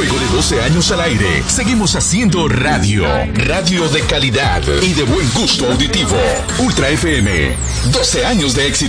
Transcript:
Luego de 12 años al aire, seguimos haciendo radio. Radio de calidad y de buen gusto auditivo. Ultra FM, 12 años de éxito.